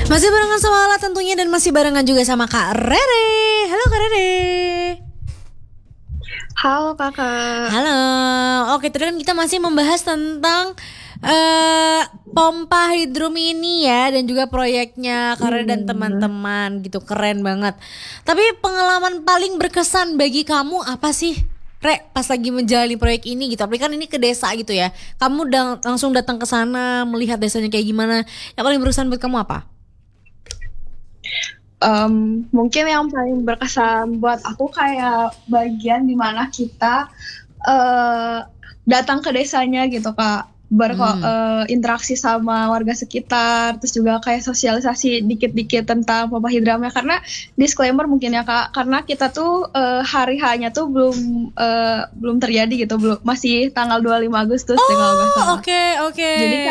Masih barengan sama Ala tentunya dan masih barengan juga sama Kak Rere. Halo Kak Rere. Halo kakak. Halo. Oke, tadi kan kita masih membahas tentang pompa hidro mini ya, dan juga proyeknya Kak Rere dan teman-teman gitu. Keren banget. Tapi pengalaman paling berkesan bagi kamu apa sih, Re, pas lagi menjalani proyek ini gitu? Tapi kan ini ke desa gitu ya. Kamu langsung datang ke sana melihat desanya kayak gimana. Yang paling berkesan buat kamu apa? Mungkin yang paling berkesan buat aku kayak bagian dimana kita datang ke desanya gitu kak, berinteraksi sama warga sekitar, terus juga kayak sosialisasi dikit-dikit tentang pompa hidramnya. Karena disclaimer mungkin ya kak, karena kita tuh hari hanya tuh belum terjadi gitu, belum, masih tanggal 25 Agustus kalau nggak salah. Oke.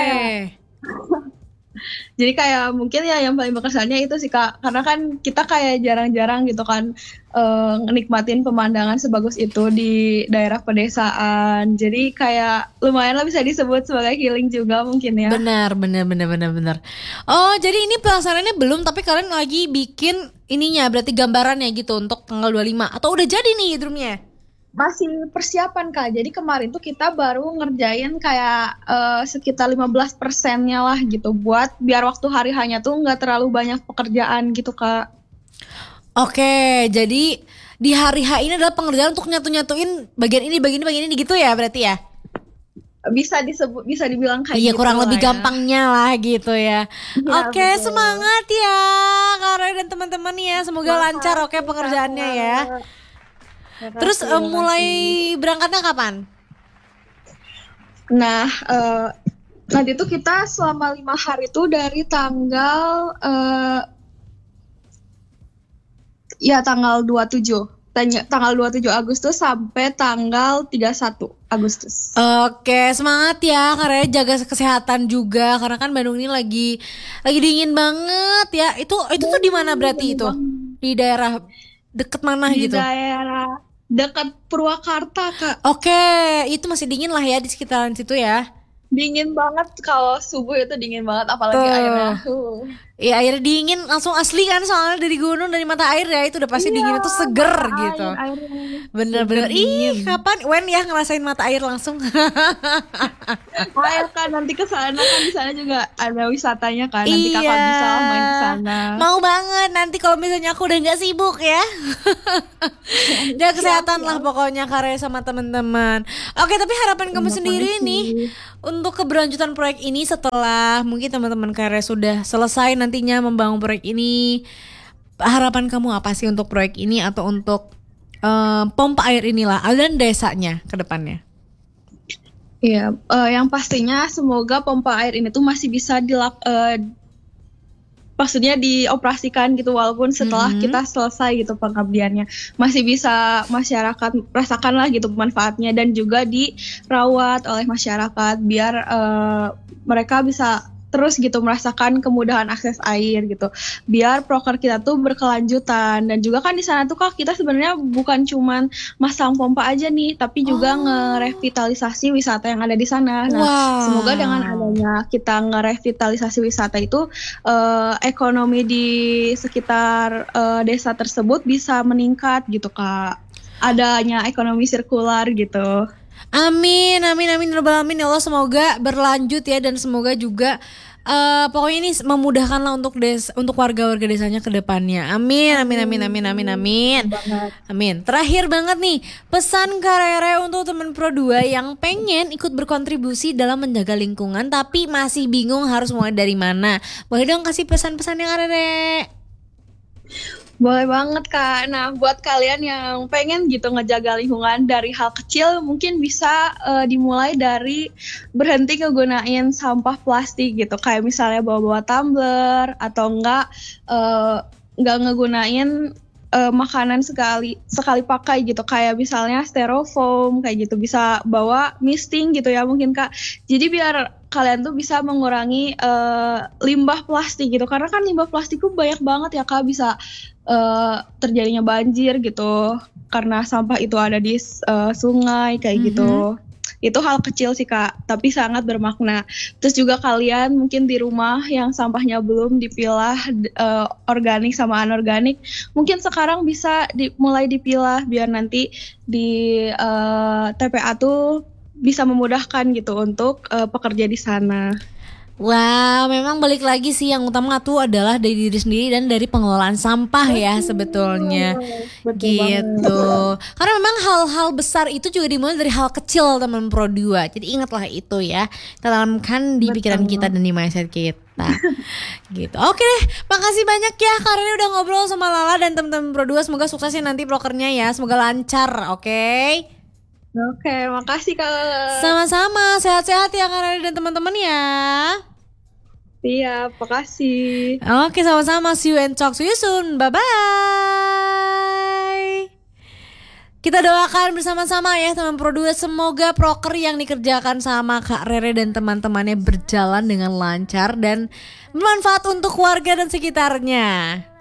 Jadi kayak mungkin ya yang paling berkesannya itu sih kak, karena kan kita kayak jarang-jarang gitu kan nikmatin pemandangan sebagus itu di daerah pedesaan. Jadi kayak lumayan lah bisa disebut sebagai healing juga mungkin ya. Benar. Oh, jadi ini pelaksanaannya belum, tapi kalian lagi bikin ininya, berarti gambarannya gitu untuk tanggal 25 atau udah jadi nih drumnya? Masih persiapan kak, jadi kemarin tuh kita baru ngerjain kayak sekitar 15%-nya lah gitu, buat biar waktu hari hanya tuh nggak terlalu banyak pekerjaan gitu kak. Oke, jadi di hari H ini adalah pengerjaan untuk nyatuin bagian ini gitu ya berarti ya? Bisa dibilang kayak iya, gitu kurang lebih ya. gampangnya lah gitu ya. Ya, Oke, betul. semangat ya Kak Roy dan teman-teman ya, semoga lancar oke pengerjaannya ya. Terus mulai berangkatnya kapan? Nah, nanti tuh kita selama 5 hari tuh dari tanggal tanggal 27. Tanggal 27 Agustus sampai tanggal 31 Agustus. Oke, semangat ya karena jaga kesehatan juga, karena kan Bandung ini lagi dingin banget ya. Itu tuh di mana berarti itu? Di daerah deket mana gitu? Di daerah dekat Purwakarta kak. Oke, itu masih dingin lah ya di sekitaran situ ya. Dingin banget, kalau subuh itu dingin banget, apalagi airnya. Iya, airnya dingin langsung asli kan, soalnya dari gunung, dari mata air ya, itu udah pasti dinginnya tuh seger gitu. Bener-bener. Ih, kapan Wen ya ngerasain mata air langsung? Ayo kan nanti ke sana, kan di sana juga ada wisatanya kan. Nanti kakak bisa main ke sana. Mau banget nanti kalau misalnya aku udah nggak sibuk ya. Jaga kesehatan lah pokoknya Kare sama teman-teman. Oke, tapi harapan kamu sendiri nih untuk keberlanjutan proyek ini setelah mungkin teman-teman Kare sudah selesai nantinya membangun proyek ini, harapan kamu apa sih untuk proyek ini atau untuk pompa air inilah dan desanya ke depannya? Iya, yang pastinya semoga pompa air ini tuh masih bisa maksudnya dioperasikan gitu, walaupun setelah kita selesai gitu pengabdiannya, masih bisa masyarakat rasakan lah gitu manfaatnya, dan juga dirawat oleh masyarakat biar mereka bisa terus gitu merasakan kemudahan akses air gitu, biar proker kita tuh berkelanjutan. Dan juga kan di sana tuh kak, kita sebenarnya bukan cuman masang pompa aja nih, tapi juga ngerevitalisasi wisata yang ada di sana. Nah, semoga dengan adanya kita ngerevitalisasi wisata itu ekonomi di sekitar desa tersebut bisa meningkat gitu kak, adanya ekonomi sirkular gitu. Amin ya Allah, semoga berlanjut ya, dan semoga juga pokoknya ini memudahkanlah untuk warga-warga desanya ke depannya. Amin. Terakhir banget nih, pesan Kak Rere untuk teman Pro 2 yang pengen ikut berkontribusi dalam menjaga lingkungan tapi masih bingung harus mulai dari mana. Boleh dong kasih pesan-pesannya Kak Rere? Boleh banget kak. Nah, buat kalian yang pengen gitu ngejaga lingkungan dari hal kecil, mungkin bisa dimulai dari berhenti ngegunain sampah plastik gitu. Kayak misalnya bawa-bawa tumbler, atau enggak ngegunain makanan sekali pakai gitu, kayak misalnya styrofoam kayak gitu, bisa bawa misting gitu ya mungkin kak. Jadi biar kalian tuh bisa mengurangi limbah plastik gitu, karena kan limbah plastik tuh banyak banget ya kak, bisa terjadinya banjir gitu karena sampah itu ada di sungai kayak gitu. Itu hal kecil sih Kak, tapi sangat bermakna. Terus juga kalian mungkin di rumah yang sampahnya belum dipilah organik sama anorganik, mungkin sekarang bisa mulai dipilah biar nanti di TPA tuh bisa memudahkan gitu untuk pekerja di sana. Wow, memang balik lagi sih yang utama tuh adalah dari diri sendiri dan dari pengelolaan sampah ya sebetulnya. Betul Gitu. Karena memang hal-hal besar itu juga dimulai dari hal kecil teman Pro 2. Jadi ingatlah itu ya. Tanamkan di pikiran kita dan di mindset kita. Gitu. Oke deh, makasih banyak ya karena ini udah ngobrol sama Lala dan teman-teman Pro 2. Semoga sukses ya nanti prokernya ya. Semoga lancar, oke? Oke, makasih Kak Lala. Sama-sama, sehat-sehat ya Kak dan teman-teman ya. Iya, makasih. Oke, sama-sama. See you and talk to you soon. Bye-bye. Kita doakan bersama-sama ya teman Pro 2. Semoga proker yang dikerjakan sama Kak Rere dan teman-temannya berjalan dengan lancar dan bermanfaat untuk warga dan sekitarnya.